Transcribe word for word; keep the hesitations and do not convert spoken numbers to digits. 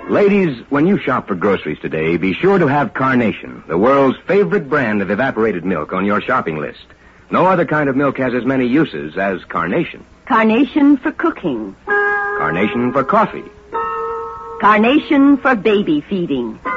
Ladies, when you shop for groceries today, be sure to have Carnation, the world's favorite brand of evaporated milk, on your shopping list. No other kind of milk has as many uses as Carnation. Carnation for cooking. Carnation for coffee. Carnation for baby feeding.